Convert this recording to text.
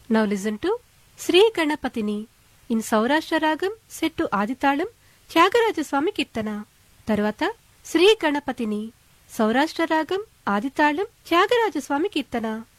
Now listen to Shri గణపతిని in Saurashtra రాగం set ఆదితాళం Tyagaraja Swamy కీర్తన. తర్వాత శ్రీ గణపతిని సౌరాష్ట్ర రాగం ఆదితాళం త్యాగరాజస్వామి కీర్తన.